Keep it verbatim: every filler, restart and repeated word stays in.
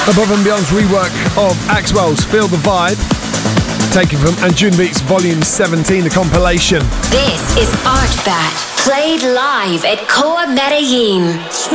Above and Beyond's rework of Axwell's Feel the Vibe, taken from Anjunabeats Volume seventeen, the compilation. This is Artbat, played live at Coa Medellin.